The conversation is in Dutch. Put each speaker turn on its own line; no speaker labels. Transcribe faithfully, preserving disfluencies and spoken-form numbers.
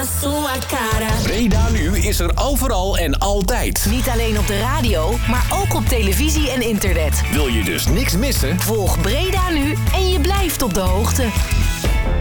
na sua cara.
Breda Nu is er overal en altijd.
Niet alleen op de radio, maar ook op televisie en internet.
Wil je dus niks missen?
Volg Breda Nu en je blijft op de hoogte.